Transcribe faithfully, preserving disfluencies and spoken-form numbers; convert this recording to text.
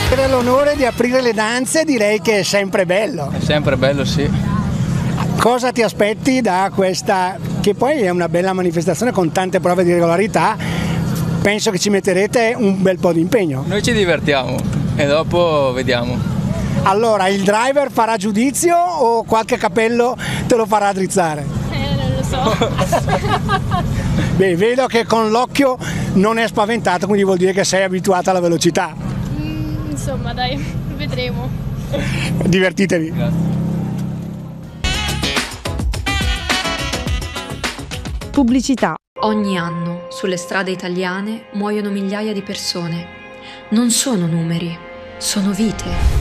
Per l'onore di aprire le danze direi che è sempre bello. È sempre bello, sì. Cosa ti aspetti da questa, che poi è una bella manifestazione con tante prove di regolarità? Penso che ci metterete un bel po' di impegno. Noi ci divertiamo e dopo vediamo. Allora, il driver farà giudizio o qualche capello te lo farà drizzare? Eh, non lo so. Beh, vedo che con l'occhio non è spaventato, quindi vuol dire che sei abituata alla velocità. Mm, insomma, dai, vedremo. Divertitevi. Grazie. Pubblicità. Ogni anno sulle strade italiane muoiono migliaia di persone. Non sono numeri, sono vite.